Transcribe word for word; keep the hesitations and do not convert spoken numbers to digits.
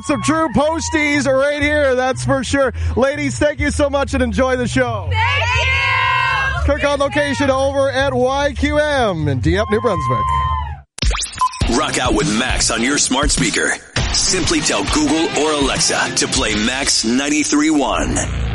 got some true posties right here, that's for sure. Ladies, thank you so much and enjoy the show. Thank you! Kirk on location over at Y Q M in Dieppe, New Brunswick. Rock out with Max on your smart speaker. Simply tell Google or Alexa to play Max ninety-three point one.